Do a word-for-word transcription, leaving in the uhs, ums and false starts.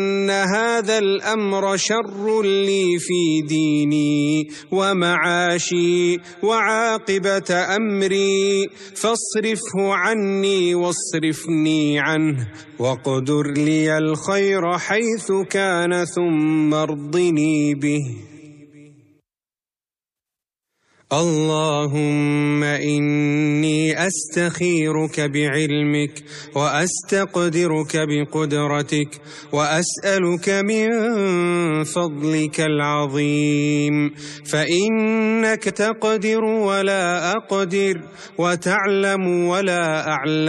إن هذا الأمر شر لي في ديني ومعاشي وعاقبة أمري، فاصرفه عني واصرفني عنه، واقدر لي الخير حيث كان ثم ارضني به. اللهم إني أستخيرك بعلمك وأستقدرك بقدرتك وأسألك من فضلك العظيم، فإنك تقدر ولا أقدر وتعلم ولا أعلم.